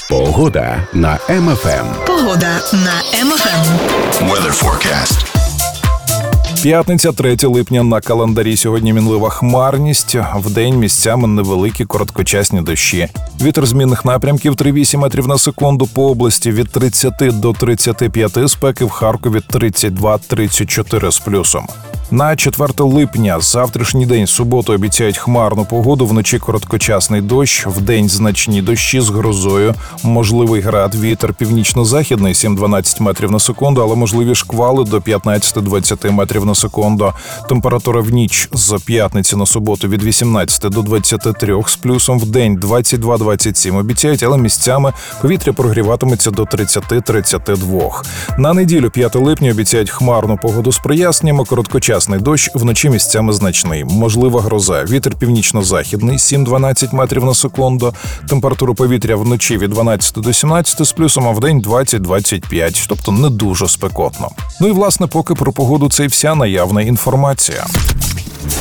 Погода на МФМ. Погода на МФМ. Weather forecast. П'ятниця, 3 липня на календарі. Сьогодні мінлива хмарність. Вдень місцями невеликі короткочасні дощі. Вітер змінних напрямків 3,8 метрів на секунду по області від 30 до 35, спеки в Харкові 32-34 з плюсом. На 4 липня, завтрашній день, суботу, обіцяють хмарну погоду, вночі короткочасний дощ, вдень значні дощі з грозою, можливий град, вітер північно-західний 7-12 метрів на секунду, але можливі шквали до 15-20 метрів на секунду. Температура в ніч з п'ятниці на суботу від 18 до 23 з плюсом, вдень 22-27 обіцяють, але місцями повітря прогріватиметься до 30-32. На неділю, 5 липня, обіцяють хмарну погоду з проясненнями, короткочасний дощ, вночі місцями значний. Можлива гроза. Вітер північно-західний 7-12 метрів на секунду. Температура повітря вночі від 12 до 17 з плюсом, а вдень 20-25. Тобто не дуже спекотно. Ну і власне, поки про погоду це і вся наявна інформація.